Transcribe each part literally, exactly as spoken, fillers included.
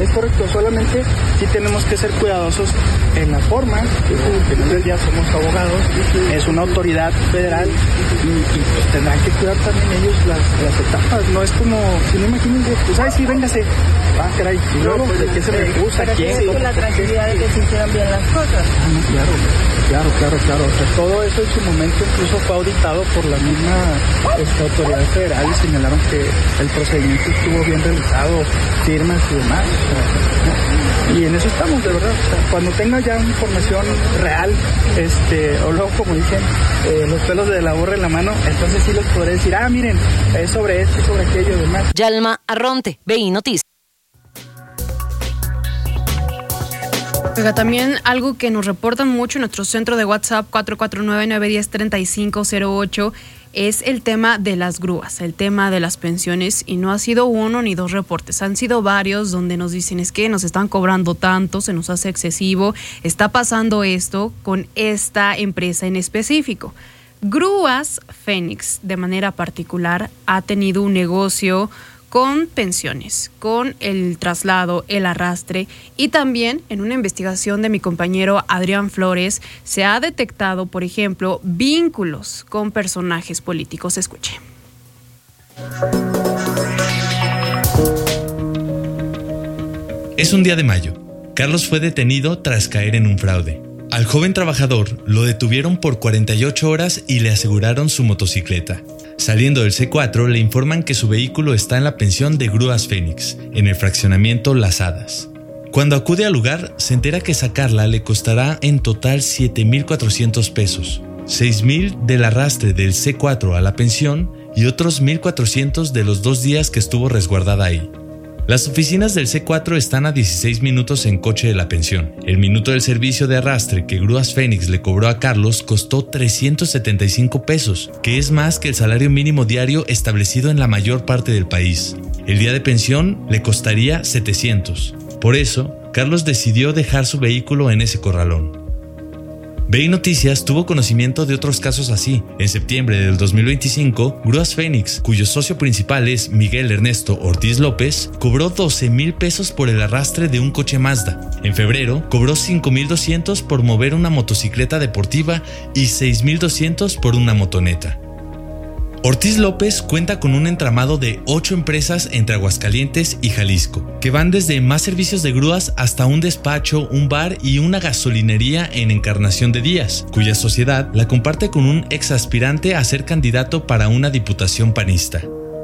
es correcto, solamente sí tenemos que ser cuidadosos en la forma, que al final del día somos abogados, es una autoridad federal y, y pues tendrán que cuidar también ellos las, las etapas, no es como, si no imagínense, pues ay sí, véngase, ah caray, y luego de qué se me gusta, quién, con la tranquilidad de que se hicieran bien las cosas. Ah, no, claro, claro, claro, claro, o sea, todo eso en su momento incluso fue auditado por la misma esta autoridad federal y señalaron que el procedimiento estuvo bien realizado, firmas y demás, o sea, ¿no? Y en eso estamos, de verdad, o sea, cuando tenga ya una información real, este, o luego como dicen, eh, los pelos de la borra en la mano, entonces sí les podré decir, ah, miren, es sobre esto, sobre aquello y demás. Yalma Arronte, B I Noticias. Oiga, también algo que nos reportan mucho en nuestro centro de WhatsApp cuatro cuatro nueve, nueve uno cero, tres cinco cero ocho es el tema de las grúas, el tema de las pensiones, y no ha sido uno ni dos reportes, han sido varios donde nos dicen es que nos están cobrando tanto, se nos hace excesivo, está pasando esto con esta empresa en específico. Grúas Fénix, de manera particular, ha tenido un negocio con pensiones, con el traslado, el arrastre, y también en una investigación de mi compañero Adrián Flores se ha detectado, por ejemplo, vínculos con personajes políticos. Escuche. Es un día de mayo. Carlos fue detenido tras caer en un fraude. Al joven trabajador lo detuvieron por cuarenta y ocho horas y le aseguraron su motocicleta. Saliendo del C cuatro, le informan que su vehículo está en la pensión de Grúas Fénix, en el fraccionamiento Las Hadas. Cuando acude al lugar, se entera que sacarla le costará en total siete mil cuatrocientos pesos, seis mil del arrastre del C cuatro a la pensión y otros mil cuatrocientos de los dos días que estuvo resguardada ahí. Las oficinas del C cuatro están a dieciséis minutos en coche de la pensión. El minuto del servicio de arrastre que Grúas Fénix le cobró a Carlos costó trescientos setenta y cinco pesos, que es más que el salario mínimo diario establecido en la mayor parte del país. El día de pensión le costaría setecientos. Por eso, Carlos decidió dejar su vehículo en ese corralón. B I Noticias tuvo conocimiento de otros casos así. En septiembre del dos mil veinticinco, Grúas Fénix, cuyo socio principal es Miguel Ernesto Ortiz López, cobró doce mil pesos por el arrastre de un coche Mazda. En febrero, cobró cinco mil doscientos por mover una motocicleta deportiva y seis mil doscientos por una motoneta. Ortiz López cuenta con un entramado de ocho empresas entre Aguascalientes y Jalisco, que van desde más servicios de grúas hasta un despacho, un bar y una gasolinería en Encarnación de Díaz, cuya sociedad la comparte con un ex aspirante a ser candidato para una diputación panista.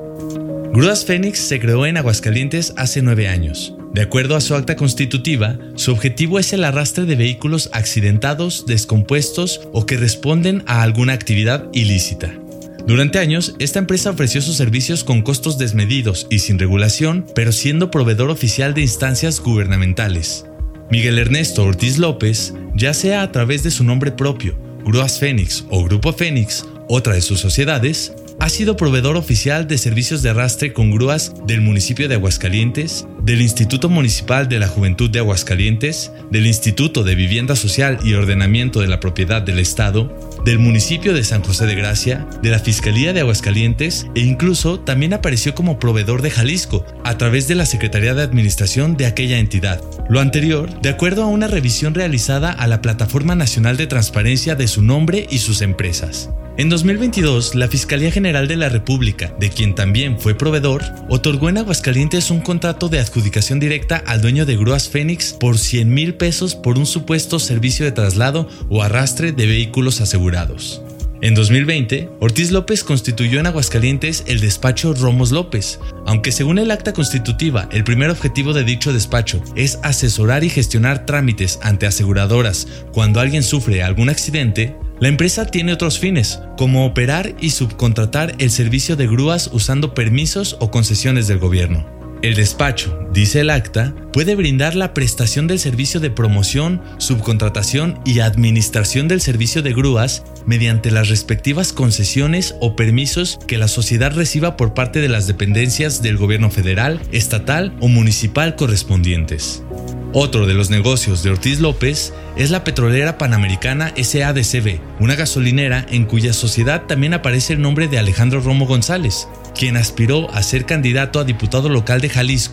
Grúas Fénix se creó en Aguascalientes hace nueve años. De acuerdo a su acta constitutiva, su objetivo es el arrastre de vehículos accidentados, descompuestos o que responden a alguna actividad ilícita. Durante años, esta empresa ofreció sus servicios con costos desmedidos y sin regulación, pero siendo proveedor oficial de instancias gubernamentales. Miguel Ernesto Ortiz López, ya sea a través de su nombre propio, Grúas Fénix o Grupo Fénix, otra de sus sociedades, ha sido proveedor oficial de servicios de arrastre con grúas del municipio de Aguascalientes, del Instituto Municipal de la Juventud de Aguascalientes, del Instituto de Vivienda Social y Ordenamiento de la Propiedad del Estado, del municipio de San José de Gracia, de la Fiscalía de Aguascalientes e incluso también apareció como proveedor de Jalisco a través de la Secretaría de Administración de aquella entidad. Lo anterior, de acuerdo a una revisión realizada a la Plataforma Nacional de Transparencia de su nombre y sus empresas. En dos mil veintidós, la Fiscalía General de la República, de quien también fue proveedor, otorgó en Aguascalientes un contrato de adjudicación directa al dueño de Grúas Fénix por cien mil pesos por un supuesto servicio de traslado o arrastre de vehículos asegurados. En dos mil veinte, Ortiz López constituyó en Aguascalientes el despacho Romos López, aunque según el acta constitutiva, el primer objetivo de dicho despacho es asesorar y gestionar trámites ante aseguradoras cuando alguien sufre algún accidente. La empresa tiene otros fines, como operar y subcontratar el servicio de grúas usando permisos o concesiones del gobierno. El despacho, dice el acta, puede brindar la prestación del servicio de promoción, subcontratación y administración del servicio de grúas mediante las respectivas concesiones o permisos que la sociedad reciba por parte de las dependencias del gobierno federal, estatal o municipal correspondientes. Otro de los negocios de Ortiz López es la petrolera Panamericana S A D C B, una gasolinera en cuya sociedad también aparece el nombre de Alejandro Romo González, quien aspiró a ser candidato a diputado local de Jalisco